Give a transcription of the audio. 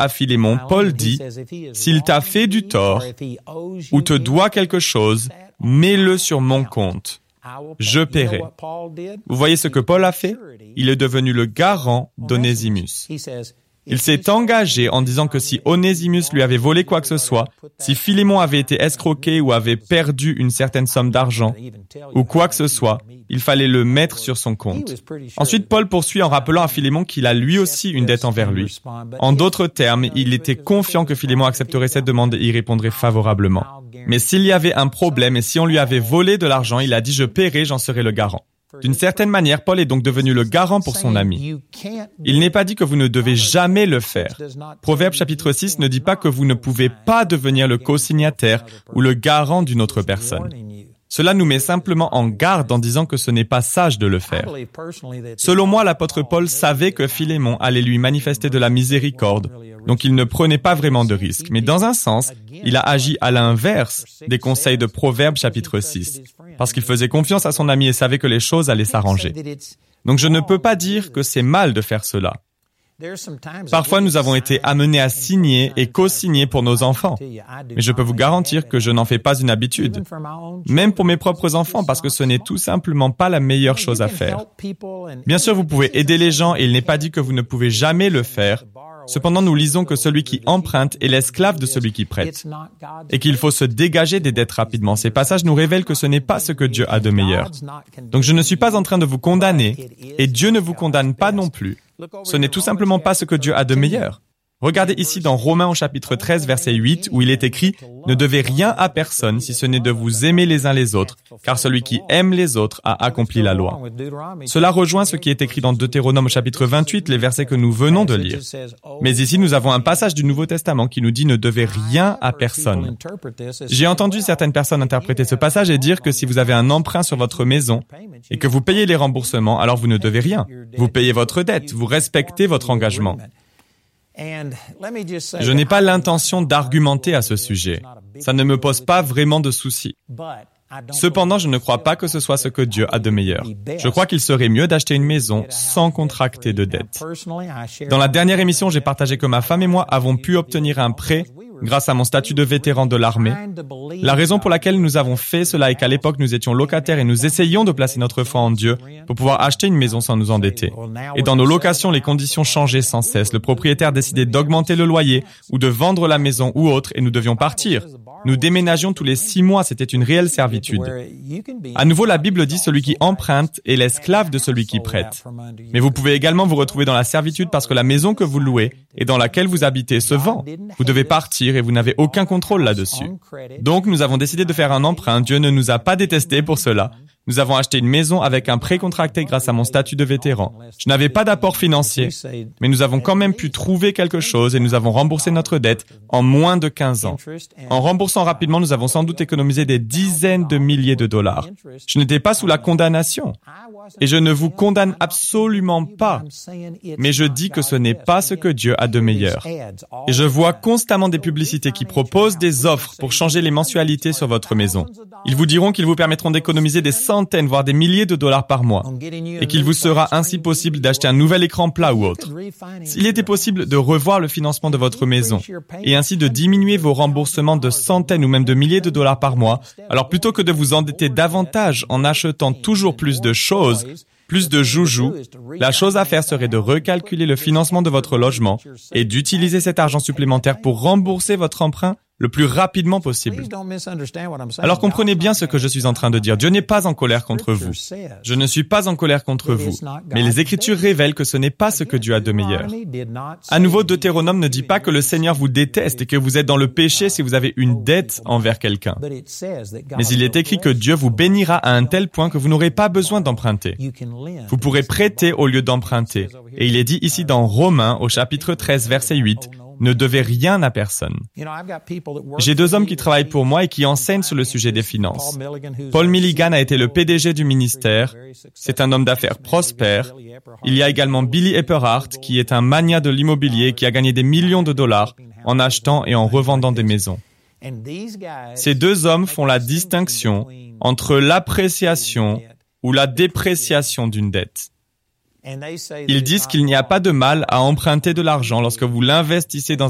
à Philémon, Paul dit, « S'il t'a fait du tort ou te doit quelque chose, mets-le sur mon compte. Je paierai. » Vous voyez ce que Paul a fait? Il est devenu le garant d'Onésimus. Il s'est engagé en disant que si Onésimus lui avait volé quoi que ce soit, si Philémon avait été escroqué ou avait perdu une certaine somme d'argent, ou quoi que ce soit, il fallait le mettre sur son compte. Ensuite, Paul poursuit en rappelant à Philémon qu'il a lui aussi une dette envers lui. En d'autres termes, il était confiant que Philémon accepterait cette demande et y répondrait favorablement. Mais s'il y avait un problème et si on lui avait volé de l'argent, il a dit « Je paierai, j'en serai le garant ». D'une certaine manière, Paul est donc devenu le garant pour son ami. Il n'est pas dit que vous ne devez jamais le faire. Proverbe chapitre 6 ne dit pas que vous ne pouvez pas devenir le co-signataire ou le garant d'une autre personne. Cela nous met simplement en garde en disant que ce n'est pas sage de le faire. Selon moi, l'apôtre Paul savait que Philémon allait lui manifester de la miséricorde, donc il ne prenait pas vraiment de risques. Mais dans un sens, il a agi à l'inverse des conseils de Proverbe chapitre 6, parce qu'il faisait confiance à son ami et savait que les choses allaient s'arranger. Donc je ne peux pas dire que c'est mal de faire cela. Parfois, nous avons été amenés à signer et co-signer pour nos enfants. Mais je peux vous garantir que je n'en fais pas une habitude. Même pour mes propres enfants, parce que ce n'est tout simplement pas la meilleure chose à faire. Bien sûr, vous pouvez aider les gens et il n'est pas dit que vous ne pouvez jamais le faire. Cependant, nous lisons que celui qui emprunte est l'esclave de celui qui prête et qu'il faut se dégager des dettes rapidement. Ces passages nous révèlent que ce n'est pas ce que Dieu a de meilleur. Donc, je ne suis pas en train de vous condamner et Dieu ne vous condamne pas non plus. Ce n'est tout simplement pas ce que Dieu a de meilleur. Regardez ici dans Romains au chapitre 13, verset 8, où il est écrit « Ne devez rien à personne si ce n'est de vous aimer les uns les autres, car celui qui aime les autres a accompli la loi. » Cela rejoint ce qui est écrit dans Deutéronome au chapitre 28, les versets que nous venons de lire. Mais ici, nous avons un passage du Nouveau Testament qui nous dit « Ne devez rien à personne ». J'ai entendu certaines personnes interpréter ce passage et dire que si vous avez un emprunt sur votre maison et que vous payez les remboursements, alors vous ne devez rien. Vous payez votre dette, vous respectez votre engagement. Je n'ai pas l'intention d'argumenter à ce sujet. Ça ne me pose pas vraiment de soucis. Cependant, je ne crois pas que ce soit ce que Dieu a de meilleur. Je crois qu'il serait mieux d'acheter une maison sans contracter de dette. Dans la dernière émission, j'ai partagé que ma femme et moi avons pu obtenir un prêt grâce à mon statut de vétéran de l'armée. La raison pour laquelle nous avons fait cela est qu'à l'époque, nous étions locataires et nous essayions de placer notre foi en Dieu pour pouvoir acheter une maison sans nous endetter. Et dans nos locations, les conditions changeaient sans cesse. Le propriétaire décidait d'augmenter le loyer ou de vendre la maison ou autre et nous devions partir. Nous déménagions tous les 6 mois, c'était une réelle servitude. À nouveau, la Bible dit « Celui qui emprunte est l'esclave de celui qui prête ». Mais vous pouvez également vous retrouver dans la servitude parce que la maison que vous louez et dans laquelle vous habitez se vend. Vous devez partir et vous n'avez aucun contrôle là-dessus. Donc, nous avons décidé de faire un emprunt. Dieu ne nous a pas détestés pour cela. Nous avons acheté une maison avec un prêt contracté grâce à mon statut de vétéran. Je n'avais pas d'apport financier, mais nous avons quand même pu trouver quelque chose et nous avons remboursé notre dette en moins de 15 ans. En remboursant rapidement, nous avons sans doute économisé des dizaines de milliers de dollars. Je n'étais pas sous la condamnation. Et je ne vous condamne absolument pas, mais je dis que ce n'est pas ce que Dieu a de meilleur. Et je vois constamment des publicités qui proposent des offres pour changer les mensualités sur votre maison. Ils vous diront qu'ils vous permettront d'économiser des centaines, voire des milliers de dollars par mois, et qu'il vous sera ainsi possible d'acheter un nouvel écran plat ou autre. S'il était possible de revoir le financement de votre maison, et ainsi de diminuer vos remboursements de centaines ou même de milliers de dollars par mois, alors plutôt que de vous endetter davantage en achetant toujours plus de choses, plus de joujoux, la chose à faire serait de recalculer le financement de votre logement et d'utiliser cet argent supplémentaire pour rembourser votre emprunt le plus rapidement possible. Alors comprenez bien ce que je suis en train de dire. Dieu n'est pas en colère contre vous. Je ne suis pas en colère contre vous. Mais les Écritures révèlent que ce n'est pas ce que Dieu a de meilleur. À nouveau, Deutéronome ne dit pas que le Seigneur vous déteste et que vous êtes dans le péché si vous avez une dette envers quelqu'un. Mais il est écrit que Dieu vous bénira à un tel point que vous n'aurez pas besoin d'emprunter. Vous pourrez prêter au lieu d'emprunter. Et il est dit ici dans Romains, au chapitre 13, verset 8, ne devez rien à personne. J'ai 2 hommes qui travaillent pour moi et qui enseignent sur le sujet des finances. Paul Milligan a été le PDG du ministère. C'est un homme d'affaires prospère. Il y a également Billy Epperhart, qui est un magnat de l'immobilier qui a gagné des millions de dollars en achetant et en revendant des maisons. Ces 2 hommes font la distinction entre l'appréciation ou la dépréciation d'une dette. Ils disent qu'il n'y a pas de mal à emprunter de l'argent lorsque vous l'investissez dans